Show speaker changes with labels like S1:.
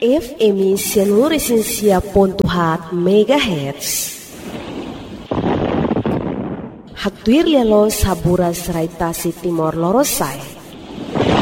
S1: FM Seluruh Pontuhat MHz. Hatuir lelo sabura serai tasi Timor Lorosai.